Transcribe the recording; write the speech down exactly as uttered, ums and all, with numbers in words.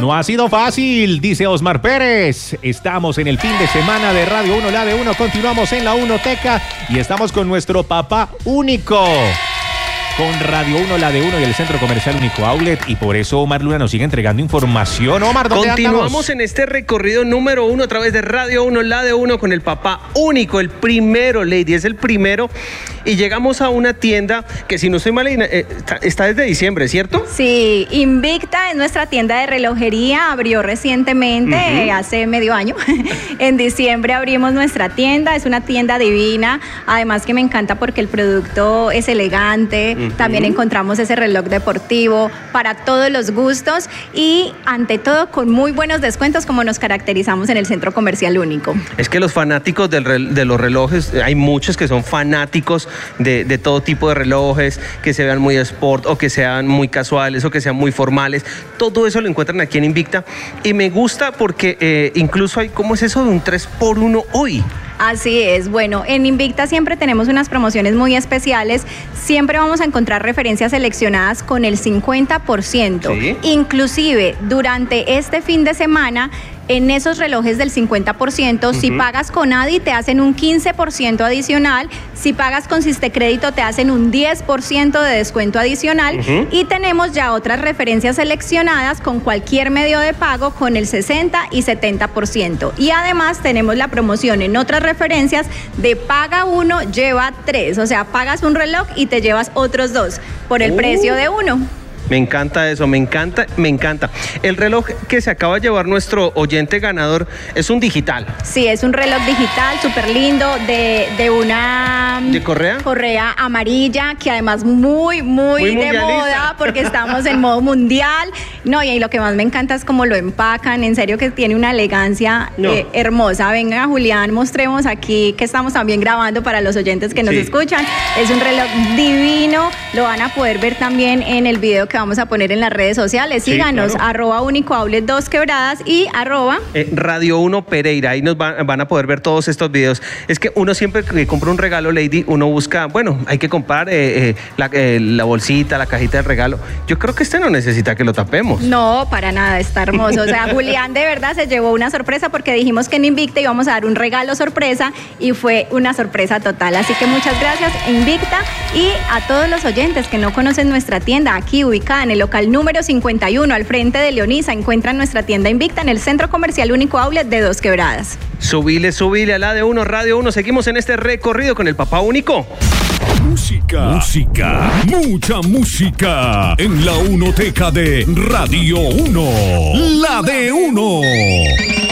No ha sido fácil, dice Osmar Pérez. Estamos en el fin de semana de Radio uno, la de uno. Continuamos en la Unoteca y estamos con nuestro papá único. Con Radio uno, la de uno y el Centro Comercial Único Outlet. Y por eso Omar Luna nos sigue entregando información. Omar, ¿dónde Continuamos andamos? en este recorrido número uno a través de Radio uno, la de uno, con el papá único, el primero, Lady, es el primero. Y llegamos a una tienda que, si no estoy mal, eh, está, está desde diciembre, ¿cierto? Sí, Invicta es nuestra tienda de relojería, abrió recientemente, uh-huh. eh, hace medio año. En diciembre abrimos nuestra tienda, es una tienda divina, además que me encanta porque el producto es elegante, uh-huh. También encontramos ese reloj deportivo para todos los gustos y ante todo con muy buenos descuentos como nos caracterizamos en el Centro Comercial Único. Es que los fanáticos del, de los relojes, hay muchos que son fanáticos de, de todo tipo de relojes, que se vean muy sport o que sean muy casuales o que sean muy formales. Todo eso lo encuentran aquí en Invicta y me gusta porque eh, incluso hay, ¿cómo es eso de un tres por uno hoy? Así es, bueno, en Invicta siempre tenemos unas promociones muy especiales, siempre vamos a encontrar referencias seleccionadas con el cincuenta por ciento, ¿sí? Inclusive durante este fin de semana, en esos relojes del cincuenta por ciento, uh-huh. Si pagas con Adi te hacen un quince por ciento adicional, si pagas con Sistecrédito te hacen un diez por ciento de descuento adicional, uh-huh. Y tenemos ya otras referencias seleccionadas con cualquier medio de pago con el sesenta y setenta por ciento. Y además tenemos la promoción en otras referencias de paga uno, lleva tres, o sea, pagas un reloj y te llevas otros dos por el uh. precio de uno. Me encanta eso, me encanta, me encanta. El reloj que se acaba de llevar nuestro oyente ganador es un digital. Sí, es un reloj digital súper lindo de, de una... ¿De correa? Correa amarilla, que además muy, muy, muy de moda, porque estamos en modo mundial. No, y lo que más me encanta es cómo lo empacan, en serio que tiene una elegancia no. eh, hermosa. Venga, Julián, mostremos aquí que estamos también grabando para los oyentes que nos sí. escuchan. Es un reloj divino, lo van a poder ver también en el video que vamos a poner en las redes sociales. Sí, síganos, claro. Arroba Único Outlet Dos Quebradas y arroba eh, Radio uno Pereira. Ahí nos van, van a poder ver todos estos videos. Es que uno siempre que compra un regalo, Lady, uno busca, bueno, hay que comprar eh, eh, la, eh, la bolsita, la cajita de regalo. Yo creo que este no necesita que lo tapemos. No, para nada, está hermoso. O sea, Julián de verdad se llevó una sorpresa porque dijimos que en Invicta íbamos a dar un regalo sorpresa y fue una sorpresa total. Así que muchas gracias, Invicta, y a todos los oyentes que no conocen nuestra tienda, aquí ubicada en el local número cincuenta y uno al frente de Leonisa, encuentran nuestra tienda Invicta en el Centro Comercial Único Outlet de Dos Quebradas. Subile, subile a la de uno, Radio uno. Seguimos en este recorrido con el papá único. Música, música, mucha música en la Unoteca de Radio uno, la de uno.